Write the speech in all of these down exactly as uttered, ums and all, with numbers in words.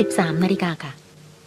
สิบสามนาฬิกาค่ะ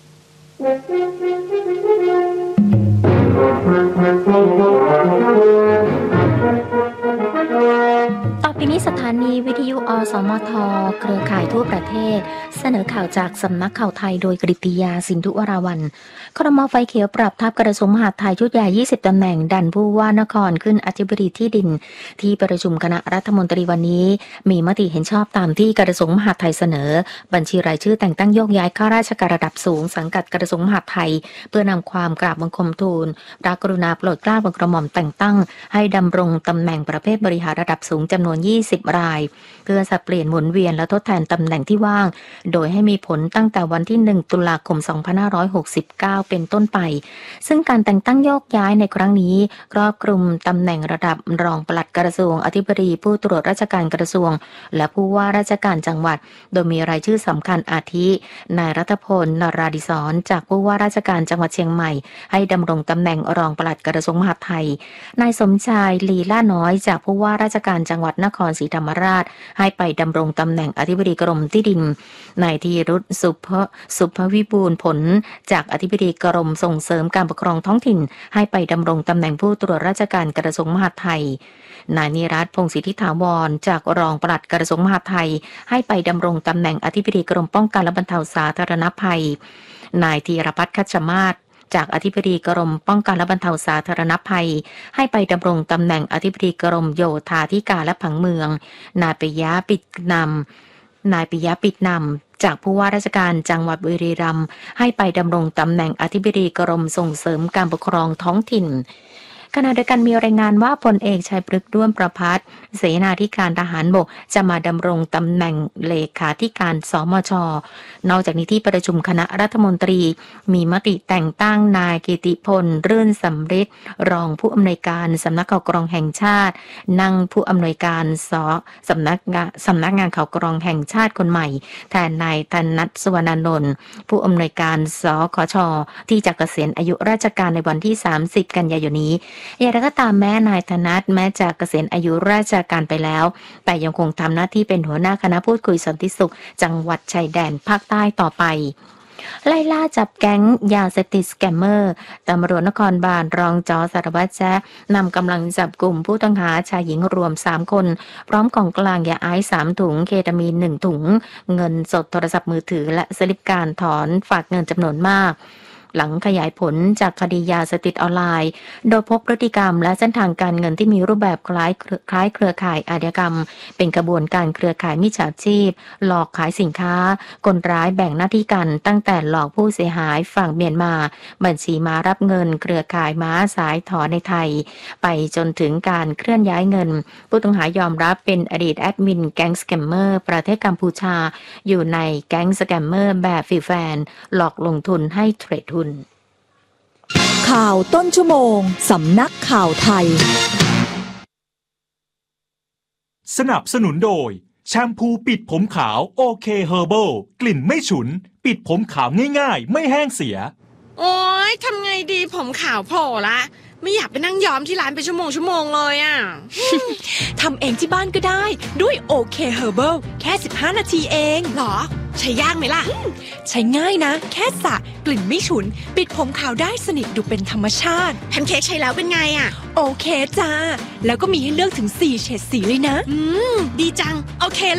ต่อไปนี้สถานีวิทยุอสมทเครือข่ายทั่วประเทศเสนอข่าวจากสำนักข่าวไทยโดยกฤติยาสินธุวราวัลย์ครม.ไฟเขียวปรับทัพกระทรวงมหาดไทยชุดใหญ่ยี่สิบตำแหน่งดันผู้ว่านครขึ้นอธิบดีที่ดินที่ประชุมคณะรัฐมนตรีวันนี้มีมติเห็นชอบตามที่กระทรวงมหาดไทยเสนอบัญชีรายชื่อแต่งตั้งโยกย้ายข้าราชการระดับสูงสังกัดกระทรวงมหาดไทยเพื่อนำความกราบบังคมทูลพระกรุณาโปรดเกล้าโปรดกระหม่อมแต่งตั้งให้ดำรงตำแหน่งประเภทบริหารระดับสูงจำนวนยี่สิบรายเพื่อสับเปลี่ยนหมุนเวียนและทดแทนตำแหน่งที่ว่างโดยให้มีผลตั้งแต่วันที่หนึ่งตุลาคมสองพันห้าร้อยหกสิบเก้าเป็นต้นไปซึ่งการแต่งตั้งโยกย้ายในครั้งนี้ครอบคลุมตำแหน่งระดับรองปลัดกระทรวงอธิบดีผู้ตรวจราชการกระทรวงและผู้ว่าราชการจังหวัดโดยมีรายชื่อสำคัญอาทินายรัตพล นราธิศรจากผู้ว่าราชการจังหวัดเชียงใหม่ให้ดำรงตำแหน่งรองปลัดกระทรวงมหาดไทยนายสมชายลีล่าน้อยจากผู้ว่าราชการจังหวัดนครศรีธรรมราชให้ไปดำรงตำแหน่งอธิบดีกรมที่ดินนายธีรุษสุภสุภวิบูลย์ผลจากอธิบดีกรมส่งเสริมการปกครองท้องถิ่นให้ไปดำรงตำแหน่งผู้ตรวจราชการกระทรวงมหาดไทยนายนิรัตน์พงศ์สิทธิถาวรจากรองปลัดกระทรวงมหาดไทยให้ไปดำรงตำแหน่งอธิบดีกรมป้องกันและบรรเทาสาธารณภัยนายธีรพัฒน์คัชมาศจากอธิบดีกรมป้องกันและบรรเทาสาธารณภัยให้ไปดำรงตำแหน่งอธิบดีกรมโยธาธิการและผังเมืองนายปิยะปิดนำนายปิยะปิดนำจากผู้ว่าราชการจังหวัดบุรีรัมย์ให้ไปดำรงตำแหน่งอธิบดีกรมส่งเสริมการปกครองท้องถิ่นขณะเดียวกันมีรายงานว่าพลเอกชัยพฤกษ์ด้วงประภัสเสนาธิการทหารบกจะมาดำรงตำแหน่งเลขาธิการสมช.นอกจากนี้ที่ประชุมคณะรัฐมนตรีมีมติแต่งตั้งนายกิติพลรื่นสำริดรองผู้อำนวยการสำนักข่าวกรองแห่งชาตินั่งผู้อำนวยการสสำนักงานสำนักงานข่าวกรองแห่งชาติคนใหม่แทนนายธนัทสุวรรณนนท์ผู้อำนวยการสคช.ที่จะเกษียณอายุราชการในวันที่สามสิบกันยายนนี้อย่างไรก็ตามแม้นายธนัทแม้จะเกษียณอายุราชการไปแล้วแต่ยังคงทำหน้าที่เป็นหัวหน้าคณะพูดคุยสันติสุขจังหวัดชายแดนภาคใต้ต่อไปไล่ล่าจับแก๊งยาเสพติดสแกมเมอร์ตำรวจนครบาลรองจอสารวัตรแจ๊นำกำลังจับกลุ่มผู้ต้องหาชายหญิงรวมสามคนพร้อมของกลางยาไอซ์สามถุงเคตามีนหนึ่งถุงเงินสดโทรศัพท์มือถือและสลิปการถอนฝากเงินจำนวนมากหลังขยายผลจากคดียาเสพติดออนไลน์โดยพบพฤติกรรมและเส้นทางการเงินที่มีรูปแบบคล้ายคล้ายเครือข่ายอาชญากรรมเป็นกระบวนการเครือข่ายมิจฉาชีพหลอกขายสินค้าคนร้ายแบ่งหน้าที่กันตั้งแต่หลอกผู้เสียหายฝั่งเมียนมาบัญชีม้ารับเงินเครือข่ายม้าสายถอนในไทยไปจนถึงการเคลื่อนย้ายเงินผู้ต้องหายอมรับเป็นอดีตแอดมินแก๊งสแกมเมอร์ประเทศกัมพูชาอยู่ในแก๊งสแกมเมอร์แบบฟรีแฟนหลอกลงทุนให้เทรดหุ้นข่าวต้นชั่วโมงสำนักข่าวไทยสนับสนุนโดยแชมพูปิดผมขาวโอเคเฮอร์เบิลกลิ่นไม่ฉุนปิดผมขาวง่ายๆไม่แห้งเสียโอ๊ยทำไงดีผมขาวโผล่ละไม่อยากไปนั่งย้อมที่ร้านเป็นชั่วโมงชั่วโมงเลยอ่ะทำเองที่บ้านก็ได้ด้วยโอเคเฮอร์เบิลแค่สิบห้านาทีเองหรอใช้ยากไหมล่ะใช้ง่ายนะแค่สระกลิ่นไม่ฉุนปิดผมขาวได้สนิทดูเป็นธรรมชาติแพนเค้กใช้แล้วเป็นไงอ่ะโอเคจ้าแล้วก็มีให้เลือกถึงสี่เฉดสีเลยนะอืมดีจังโอเค